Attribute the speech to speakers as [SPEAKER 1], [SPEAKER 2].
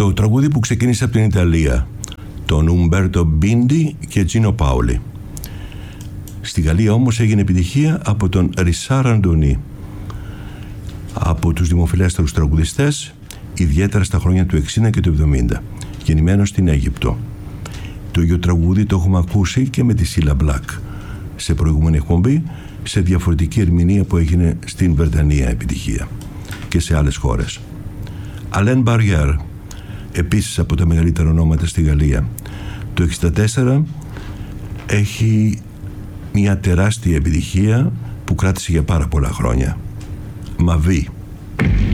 [SPEAKER 1] Το τραγούδι που ξεκίνησε από την Ιταλία, τον Ουμπέρτο Μπίντι και Τζίνο Πάολι. Στη Γαλλία όμως έγινε επιτυχία από τον Ρισάρ Αντωνί, από τους δημοφιλέστερους τραγουδιστές, ιδιαίτερα στα χρόνια του 60 και του 70, γεννημένος στην Αίγυπτο. Το ίδιο τραγούδι το έχουμε ακούσει και με τη Σίλα Μπλακ σε προηγούμενη εκπομπή, σε διαφορετική ερμηνεία που έγινε στην Βρετανία επιτυχία και σε άλλες χώρες. Αλέν Μπαριέρ, επίσης από τα μεγαλύτερα ονόματα στη Γαλλία, το 1964 έχει μια τεράστια επιτυχία που κράτησε για πάρα πολλά χρόνια. Μαβί.